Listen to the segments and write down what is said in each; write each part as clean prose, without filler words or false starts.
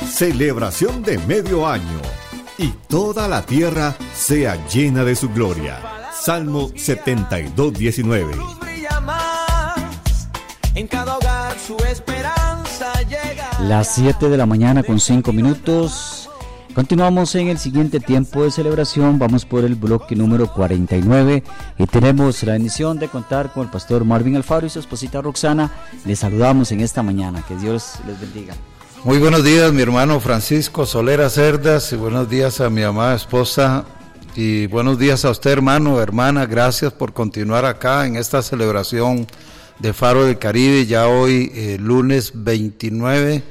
celebración de medio año, y toda la tierra sea llena de su gloria. Salmo 72:19. En cada hogar su esperanza llega. Las 7 de la mañana con 5 minutos. Continuamos en el siguiente tiempo de celebración. Vamos por el bloque número 49 y tenemos la bendición de contar con el pastor Marvin Alfaro y su esposita Roxana. Les saludamos en esta mañana. Que Dios les bendiga. Muy buenos días, mi hermano Francisco Solera Cerdas, y buenos días a mi amada esposa, y buenos días a usted, hermano, hermana. Gracias por continuar acá en esta celebración de Faro del Caribe. Ya hoy, lunes 29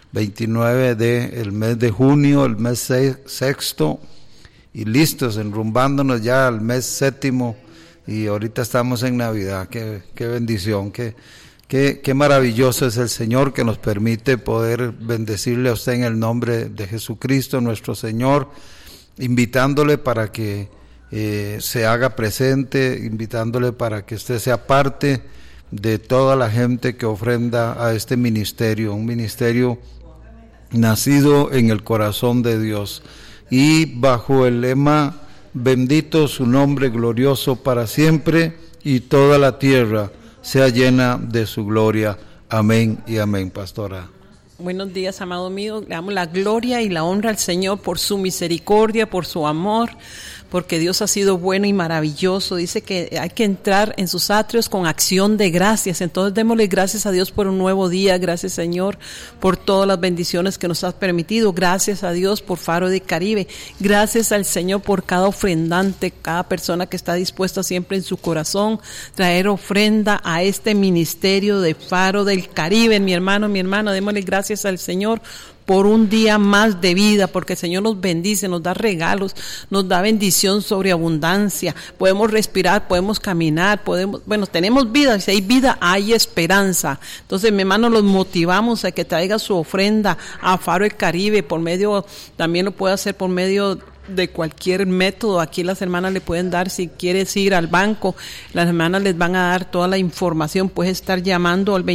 del mes de junio, el mes sexto, y listos, enrumbándonos ya al mes séptimo, y ahorita estamos en Navidad. Qué bendición, qué maravilloso es el Señor, que nos permite poder bendecirle a usted en el nombre de Jesucristo nuestro Señor, invitándole para que se haga presente, invitándole para que usted sea parte de toda la gente que ofrenda a este ministerio, un ministerio nacido en el corazón de Dios, y bajo el lema: bendito su nombre glorioso para siempre, y toda la tierra sea llena de su gloria. Amén y amén, pastora. Buenos días, amado mío. Le damos la gloria y la honra al Señor por su misericordia, por su amor, porque Dios ha sido bueno y maravilloso. Dice que hay que entrar en sus atrios con acción de gracias. Entonces démosle gracias a Dios por un nuevo día. Gracias, Señor, por todas las bendiciones que nos has permitido. Gracias a Dios por Faro del Caribe. Gracias al Señor por cada ofrendante, cada persona que está dispuesta siempre en su corazón traer ofrenda a este ministerio de Faro del Caribe. Mi hermano, mi hermana, démosle gracias al Señor por un día más de vida, porque el Señor nos bendice, nos da regalos, nos da bendición sobre abundancia. Podemos respirar, podemos caminar, tenemos vida. Si hay vida, hay esperanza. Entonces, mi hermano, los motivamos a que traiga su ofrenda a Faro del Caribe por medio, también lo puede hacer por medio de cualquier método. Aquí las hermanas le pueden dar, si quieres ir al banco, las hermanas les van a dar toda la información. Puedes estar llamando al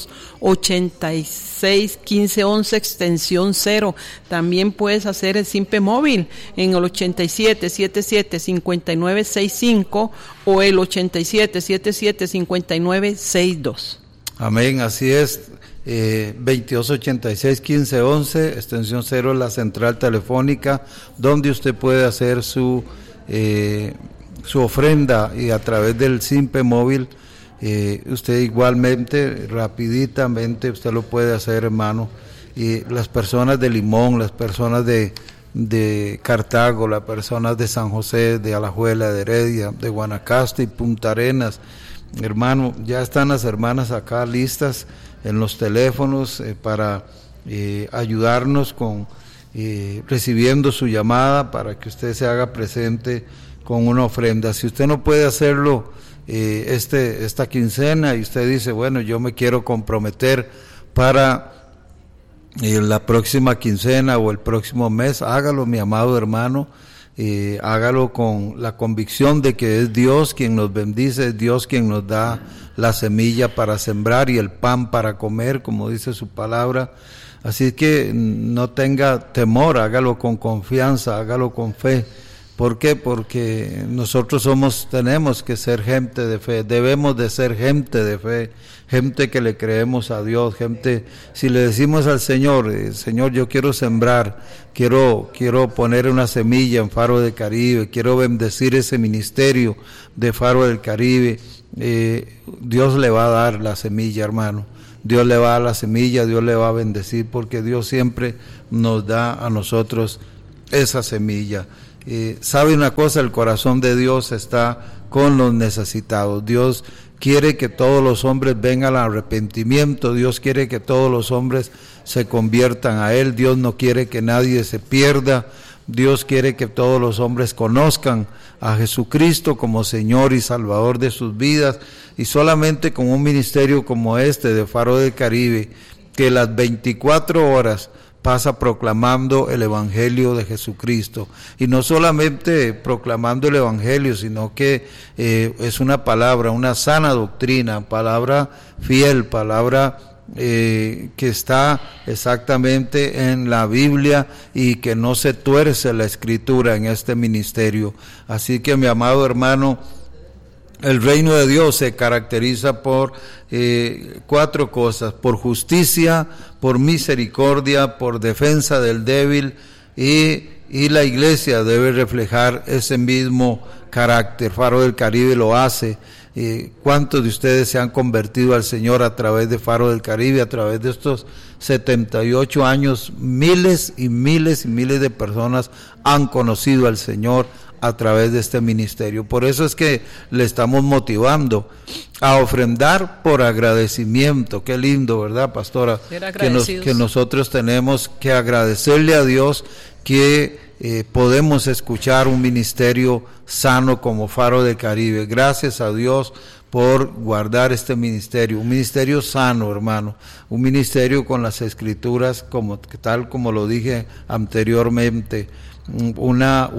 2286-1511 extensión 0. También puedes hacer el simple móvil en el 8777-5965 o el 8777-5962. Amén, así es. 2286-1511, extensión 0, la central telefónica, donde usted puede hacer su ofrenda, y a través del simple móvil, usted igualmente, rapiditamente, usted lo puede hacer, hermano. Y las personas de Limón, las personas de Cartago, las personas de San José, de Alajuela, de Heredia, de Guanacaste y Punta Arenas, hermano, ya están las hermanas acá listas en los teléfonos para ayudarnos con recibiendo su llamada para que usted se haga presente con una ofrenda. Si usted no puede hacerlo esta quincena, y usted dice, bueno, yo me quiero comprometer para la próxima quincena o el próximo mes, hágalo, mi amado hermano. Hágalo con la convicción de que es Dios quien nos bendice, es Dios quien nos da la semilla para sembrar y el pan para comer, como dice su palabra. Así que no tenga temor, hágalo con confianza, hágalo con fe. ¿Por qué? Porque nosotros tenemos que ser gente de fe, debemos de ser gente de fe, gente que le creemos a Dios, gente, si le decimos al Señor, Señor, yo quiero sembrar, quiero poner una semilla en Faro del Caribe, quiero bendecir ese ministerio de Faro del Caribe, Dios le va a dar la semilla, hermano. Dios le va a dar la semilla, Dios le va a bendecir, porque Dios siempre nos da a nosotros esa semilla. ¿Sabe una cosa? El corazón de Dios está con los necesitados. Dios quiere que todos los hombres vengan al arrepentimiento. Dios quiere que todos los hombres se conviertan a Él. Dios no quiere que nadie se pierda. Dios quiere que todos los hombres conozcan a Jesucristo como Señor y Salvador de sus vidas. Y solamente con un ministerio como este de Faro del Caribe, que las 24 horas pasa proclamando el Evangelio de Jesucristo, y no solamente proclamando el Evangelio, sino que es una palabra, una sana doctrina, palabra fiel, palabra que está exactamente en la Biblia y que no se tuerce la escritura en este ministerio. Así que, mi amado hermano, el reino de Dios se caracteriza por 4 cosas: por justicia, por misericordia, por defensa del débil, y la iglesia debe reflejar ese mismo carácter. Faro del Caribe lo hace. ¿Cuántos de ustedes se han convertido al Señor a través de Faro del Caribe? A través de estos 78 años, miles y miles y miles de personas han conocido al Señor a través de este ministerio. Por eso es que le estamos motivando a ofrendar por agradecimiento. Qué lindo, ¿verdad, pastora? Que nosotros tenemos que agradecerle a Dios que podemos escuchar un ministerio sano como Faro del Caribe. Gracias a Dios por guardar este ministerio, un ministerio sano, hermano, un ministerio con las escrituras, tal como lo dije anteriormente, una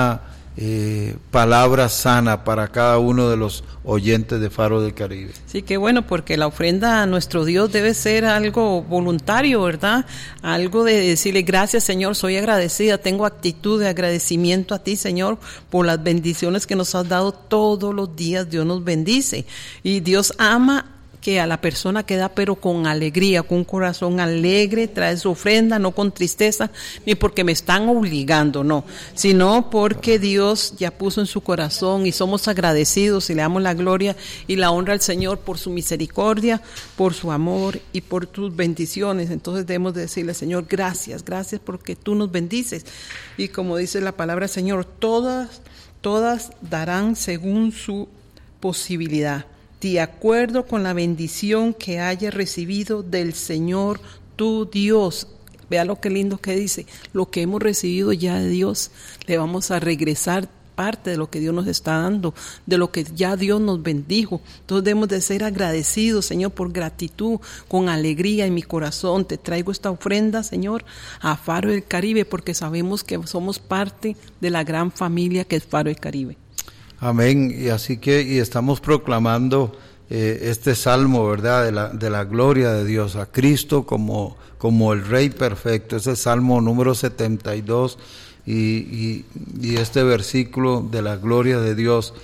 palabra sana para cada uno de los oyentes de Faro del Caribe. Sí, qué bueno, porque la ofrenda a nuestro Dios debe ser algo voluntario, ¿verdad? Algo de decirle: gracias, Señor, soy agradecida, tengo actitud de agradecimiento a ti, Señor, por las bendiciones que nos has dado todos los días. Dios nos bendice y Dios ama que a la persona que da, pero con alegría, con un corazón alegre, trae su ofrenda, no con tristeza, ni porque me están obligando, no, sino porque Dios ya puso en su corazón y somos agradecidos y le damos la gloria y la honra al Señor por su misericordia, por su amor y por tus bendiciones. Entonces debemos de decirle: Señor, gracias, gracias porque tú nos bendices. Y como dice la palabra, Señor, todas darán según su posibilidad, de acuerdo con la bendición que haya recibido del Señor tu Dios. Vea lo que lindo que dice: lo que hemos recibido ya de Dios, le vamos a regresar parte de lo que Dios nos está dando, de lo que ya Dios nos bendijo. Entonces debemos de ser agradecidos, Señor, por gratitud, con alegría en mi corazón. Te traigo esta ofrenda, Señor, a Faro del Caribe, porque sabemos que somos parte de la gran familia que es Faro del Caribe. Amén. Y así que estamos proclamando este salmo, ¿verdad? De la gloria de Dios, a Cristo como el Rey perfecto. Es el Salmo número 72 y este versículo de la gloria de Dios,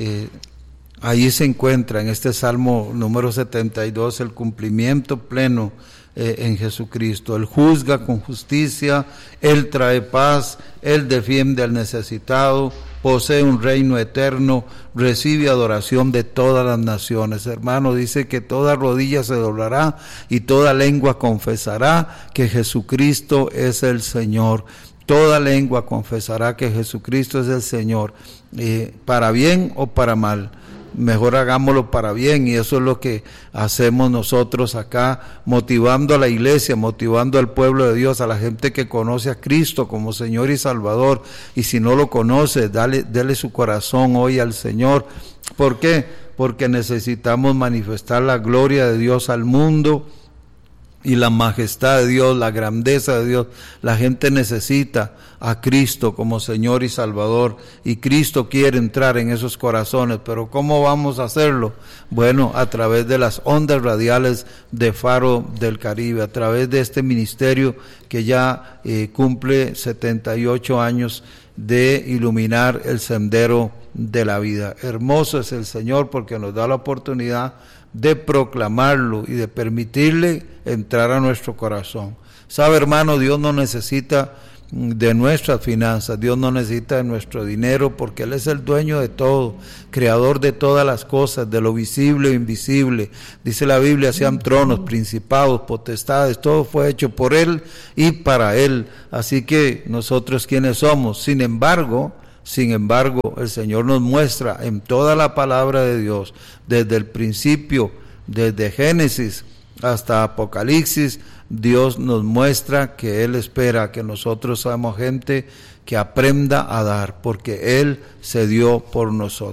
ahí se encuentra en este Salmo número 72 el cumplimiento pleno en Jesucristo. Él juzga con justicia, Él trae paz, Él defiende al necesitado, posee un reino eterno, recibe adoración de todas las naciones. Hermano, dice que toda rodilla se doblará y toda lengua confesará que Jesucristo es el Señor. Toda lengua confesará que Jesucristo es el Señor, para bien o para mal. Mejor hagámoslo para bien, y eso es lo que hacemos nosotros acá, motivando a la iglesia, motivando al pueblo de Dios, a la gente que conoce a Cristo como Señor y Salvador. Y si no lo conoce, dele su corazón hoy al Señor. ¿Por qué? Porque necesitamos manifestar la gloria de Dios al mundo y la majestad de Dios, la grandeza de Dios. La gente necesita a Cristo como Señor y Salvador, y Cristo quiere entrar en esos corazones. Pero ¿cómo vamos a hacerlo? Bueno, a través de las ondas radiales de Faro del Caribe, a través de este ministerio que ya cumple 78 años de iluminar el sendero de la vida. Hermoso es el Señor, porque nos da la oportunidad de proclamarlo y de permitirle entrar a nuestro corazón. Sabe, hermano, Dios no necesita de nuestras finanzas, Dios no necesita de nuestro dinero, porque Él es el dueño de todo, creador de todas las cosas, de lo visible e invisible. Dice la Biblia: sean tronos, principados, potestades, todo fue hecho por Él y para Él. Así que nosotros, ¿quiénes somos? Sin embargo, el Señor nos muestra en toda la palabra de Dios, desde el principio, desde Génesis hasta Apocalipsis, Dios nos muestra que Él espera que nosotros seamos gente que aprenda a dar, porque Él se dio por nosotros.